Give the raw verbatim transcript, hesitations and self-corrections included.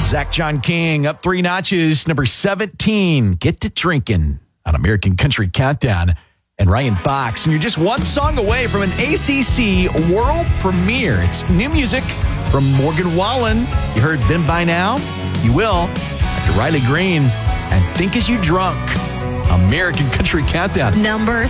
Zach John King up three notches, number seventeen, Get to Drinking on American Country Countdown. And Ryan Fox, and you're just one song away from an A C C world premiere. It's new music from Morgan Wallen. You heard Been By Now? You will. After Riley Green and Think As You Drunk. American Country Countdown. Number